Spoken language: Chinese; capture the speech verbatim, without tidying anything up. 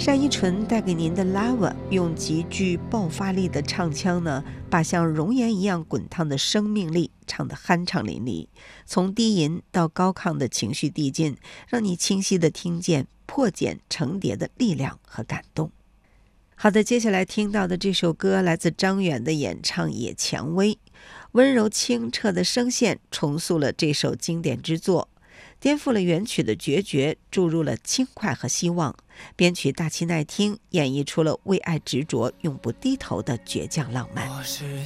单依纯带给您的 Lava 用极具爆发力的唱腔呢，把像熔岩一样滚烫的生命力唱得酣畅淋漓，从低吟到高亢的情绪递进，让你清晰地听见破茧成蝶的力量和感动。好的，接下来听到的这首歌来自张远的演唱《野蔷薇》，温柔清澈的声线重塑了这首经典之作，颠覆了原曲的决绝，注入了轻快和希望。编曲大气耐听，演绎出了为爱执着永不低头的倔强浪漫。